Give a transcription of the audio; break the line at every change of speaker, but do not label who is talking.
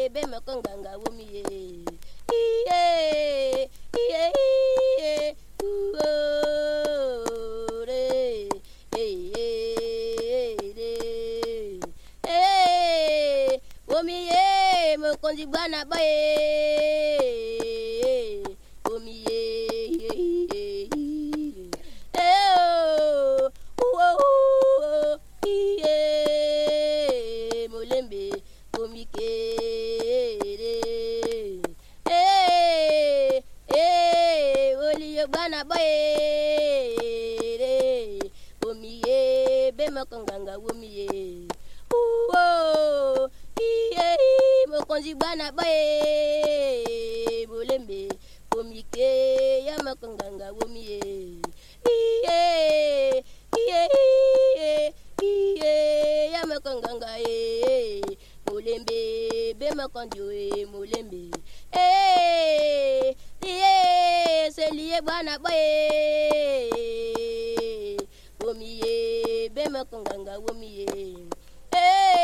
be makanganga womi ye. Iye iye ure womi ye mokonzi bwana baye womi ye molembe womi kere woli bwana baye womi ye be makanganga womi ye mokonzi bwana baye molembe womi ke ya makanganga womi ye ya makanganga ye molembe be makandio ye molembe selie bwana baye womi ye be makanganga womi ye